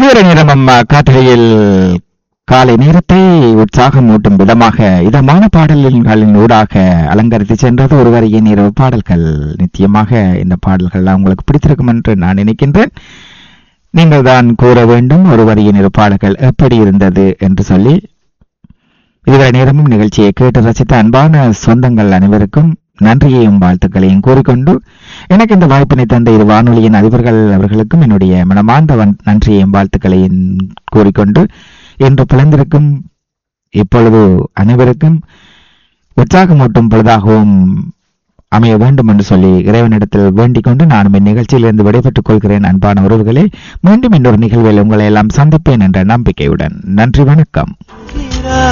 இதுவரை நேரம் அம்மா காட்டுகையில் காலை நேரத்தை உற்சாகமூட்டும் விதமாக இதமான பாடல்களின் ஊடாக அலங்கரித்து சென்றது ஒரு வரையின் இரவு பாடல்கள். நிச்சயமாக இந்த பாடல்கள் உங்களுக்கு பிடித்திருக்கும் என்று நான் நினைக்கின்றேன். நீங்கள் தான் கூற வேண்டும் ஒரு வரியின் இரு பாடல்கள் எப்படி இருந்தது என்று சொல்லி. இதுவரை நேரமும் நிகழ்ச்சியை கேட்டு ரசித்த அன்பான சொந்தங்கள் அனைவருக்கும் நன்றியையும் வாழ்த்துக்களையும் கூறிக்கொண்டு, எனக்கு இந்த வாய்ப்பினை தந்த இரு வானொலியின் அதிபர்கள் அவர்களுக்கும் என்னுடைய மனமார்ந்த நன்றியையும் வாழ்த்துக்களையும் கூறிக்கொண்டு, இன்று பிளந்திருக்கும் இப்பொழுது அனைவருக்கும் உற்சாகமூட்டும் பொழுதாகவும் அமைய வேண்டும் என்று சொல்லி இறைவனிடத்தில் வேண்டிக் கொண்டு நானும் இந்நிகழ்ச்சியிலிருந்து விடைபெற்றுக் கொள்கிறேன். அன்பான உறவுகளே, மீண்டும் இன்னொரு நிகழ்வில் உங்களை எல்லாம் சந்திப்பேன் என்ற நம்பிக்கையுடன் நன்றி, வணக்கம்.